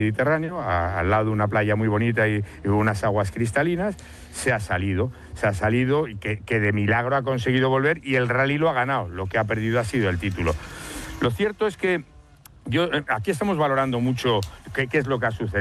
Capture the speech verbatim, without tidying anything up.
Mediterráneo, a, al lado de una playa muy bonita y, y unas aguas cristalinas, se ha salido, se ha salido y que, que de milagro ha conseguido volver y el rally lo ha ganado, lo que ha perdido ha sido el título. Lo cierto es que yo, aquí estamos valorando mucho qué, qué es lo que ha sucedido.